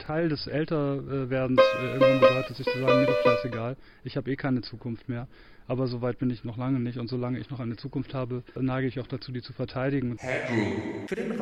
Teil des Älterwerdens irgendwann bedeutet, sich zu sagen, mir doch scheißegal, ich habe eh keine Zukunft mehr. Aber so weit bin ich noch lange nicht und solange ich noch eine Zukunft habe, neige ich auch dazu, die zu verteidigen. Headroom für den